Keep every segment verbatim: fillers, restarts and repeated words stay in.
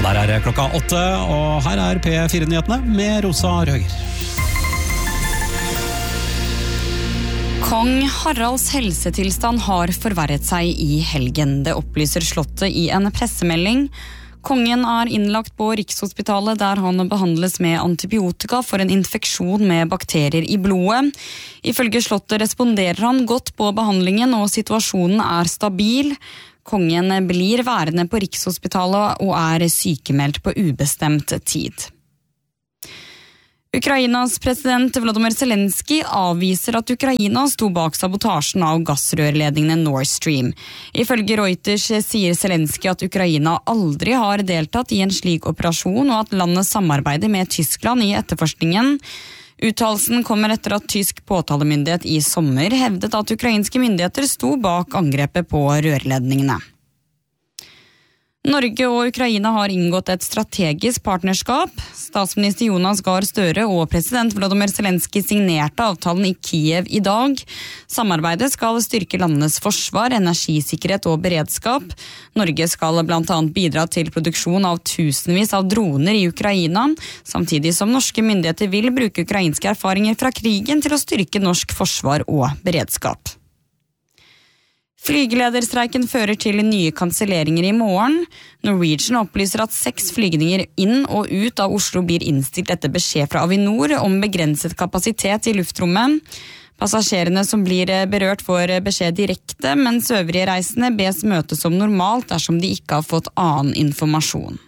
Der er klokka åtte, og her er P fire-nyhetene med Rosa Røger. Kong Haralds helsetilstand har forverret seg i helgen. Det opplyser slottet i en pressemelding. Kongen er innlagt på Rikshospitalet der han behandles med antibiotika for en infeksjon med bakterier i blodet. Ifølge slottet responderer han godt på behandlingen og situasjonen er stabil. Kongen blir værende på Rikshospitalet og er sykemeldt på ubestemt tid. Ukrainas president Volodymyr Zelensky avviser at Ukraina sto bak sabotasjen av gassrørledningene Nord Stream. Ifølge Reuters sier Zelensky at Ukraina aldri har deltatt i en slik operasjon, og at landet samarbeider med Tyskland i etterforskningen. Uttalelsen kommer etter at tysk påtalemyndighet i sommer hevdet at ukrainske myndigheter sto bak angrepet på rørledningene. Norge og Ukraina har inngått et strategisk partnerskap. Statsminister Jonas Gahr Støre og president Volodymyr Zelensky signerte avtalen i Kiev i dag. Samarbeidet skal styrke landenes forsvar, energisikkerhet og beredskap. Norge skal blant annet bidra til produksjon av tusenvis av droner i Ukraina, samtidig som norske myndigheter vil bruke ukrainske erfaringer fra krigen til å styrke norsk forsvar og beredskap. Flygelederstreiken fører til nye kanselleringer i morgen. Norwegian opplyser at seks flygninger inn og ut av Oslo blir innstilt etter beskjed fra Avinor om begrenset kapasitet i luftrommet. Passasjerene som blir berørt får beskjed direkte, mens øvrige reisende bes møte som normalt dersom de ikke har fått annen informasjon.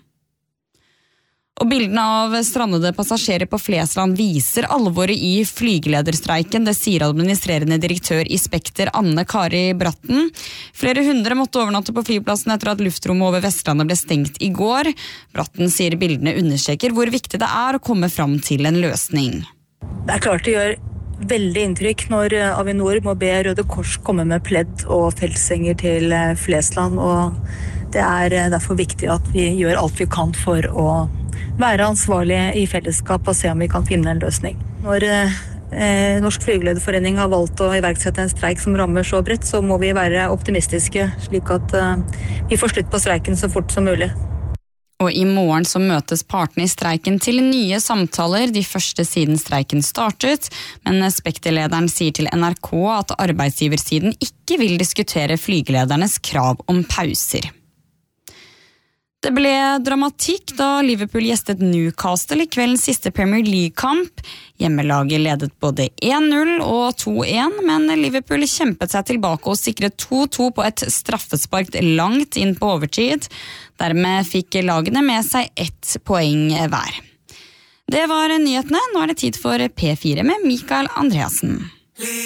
Og bildene av strandede passasjerer på Flesland viser alvoret i flygelederstreiken, det sier administrerende direktør i Spekter Anne Kari Bratten. Flere hundre måtte overnatte på flyplassen etter at luftrommet over Vestlandet ble stengt i går. Bratten sier bildene understreker hvor viktig det er å komme fram til en løsning. Det er klart det gjør veldig inntrykk når Avinor må be Røde Kors komme med pledd og feltsenger til Flesland, og det er derfor viktig at vi gjør alt vi kan for å være ansvarlige i fellesskap og se om vi kan finne en løsning. Når eh, Norsk Flygelederforening har valgt å iverksette en streik som rammer så bredt, så må vi være optimistiske, slik at eh, vi får slutt på streiken så fort som mulig. Og i morgen så møtes partene i streiken til nye samtaler, de første siden streiken startet, men Spekter-lederen sier til N R K at arbeidsgiversiden ikke vil diskutere flygeledernes krav om pauser. Det ble dramatikk da Liverpool gjestet Newcastle i kveldens siste Premier League-kamp. Hjemmelaget ledet både én null og to én, men Liverpool kjempet seg tilbake og sikret to to på et straffespark langt inn på overtid. Dermed fikk lagene med seg ett poeng hver. Det var nyhetene. Nå er det tid for P fire med Mikael Andreasen.